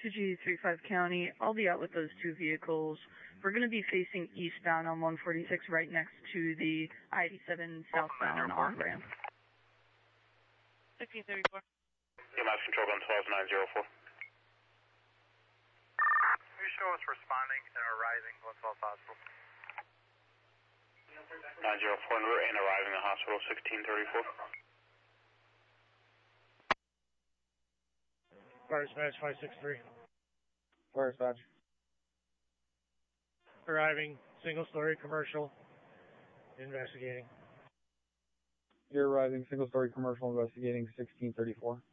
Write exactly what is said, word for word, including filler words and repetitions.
two G thirty-five County. I'll be out with those two vehicles. We're going to be facing eastbound on one forty-six right next to the I eighty-seven southbound on-ramp. sixteen thirty-four. Yeah, mass control on twelve nine zero four. Can you show us responding and arriving once all possible? nine zero four and arriving at hospital sixteen thirty-four. Fire dispatch five six three. Fire dispatch. Arriving, single story commercial, investigating. You're arriving, single story commercial, investigating sixteen thirty-four.